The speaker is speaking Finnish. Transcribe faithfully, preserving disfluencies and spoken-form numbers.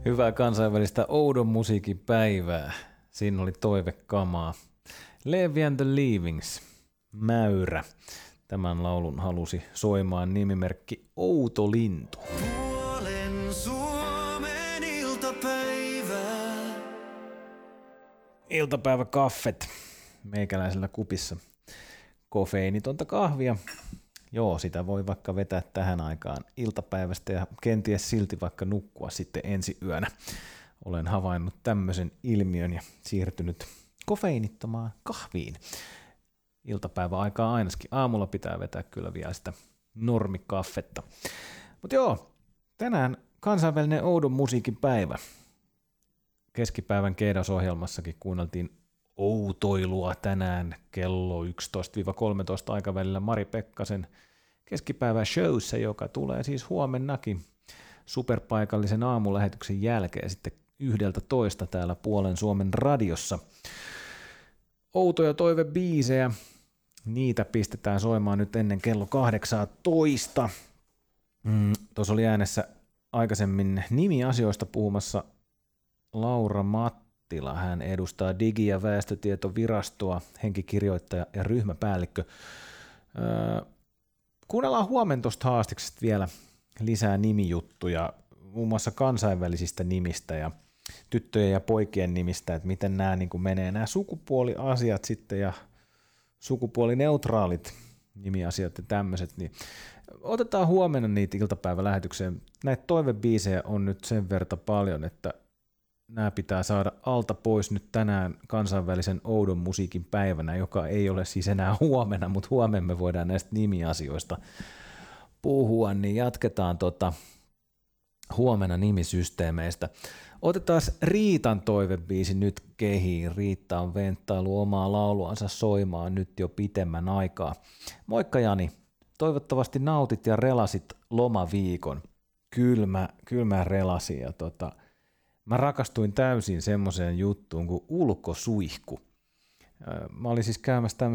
Hyvää kansainvälistä oudon musiikin päivää. Siinä oli toivekamaa. Levi and the Leavings, Mäyrä. Tämän laulun halusi soimaan nimimerkki Outo Lintu. Puolen Suomen iltapäivää. Iltapäiväkaffet. Meikäläisellä kupissa kofeiinitonta kahvia. Joo, sitä voi vaikka vetää tähän aikaan iltapäivästä ja kenties silti vaikka nukkua sitten ensi yönä. Olen havainnut tämmöisen ilmiön ja siirtynyt kofeiinittomaan kahviin. Iltapäiväaikaa ainakin. Aamulla pitää vetää kyllä vielä sitä normikaffetta. Mutta joo, tänään kansainvälinen oudon musiikin päivä. Keskipäivän Keidas-ohjelmassakin kuunneltiin outoilua tänään kello yksitoista kolmetoista aikavälillä Mari Pekkasen keskipäivän showssa, joka tulee siis huomennakin superpaikallisen aamulähetyksen jälkeen sitten yhdeltä toista täällä Puolen Suomen radiossa. Outoja toivebiisejä, niitä pistetään soimaan nyt ennen kello kahdeksantoista. Mm, tuossa oli äänessä aikaisemmin nimiasioista puhumassa Laura Mattila. Hän edustaa Digi- ja väestötietovirastoa, henkikirjoittaja ja ryhmäpäällikkö. Öö, kuunnellaan huomenna tuosta haastiksesta vielä lisää nimijuttuja, muun muassa kansainvälisistä nimistä ja tyttöjen ja poikien nimistä, että miten nämä niin kuin menee, nämä sukupuoliasiat sitten ja sukupuolineutraalit nimiasiat ja tämmöiset, niin otetaan huomenna niitä iltapäivälähetykseen. Näitä toivebiisejä on nyt sen verta paljon, että nämä pitää saada alta pois nyt tänään kansainvälisen oudon musiikin päivänä, joka ei ole siis enää huomenna, mutta huomenna me voidaan näistä nimiasioista puhua, niin jatketaan tota huomenna nimisysteemeistä. Otetaan Riitan toivebiisi nyt kehiin. Riitta on venttailu omaa lauluansa soimaan nyt jo pitemmän aikaa. Moikka Jani, toivottavasti nautit ja relasit lomaviikon. Kylmä, kylmä relasi ja tota, mä rakastuin täysin semmoiseen juttuun kuin ulkosuihku. Mä olin siis käymässä tämmöisessä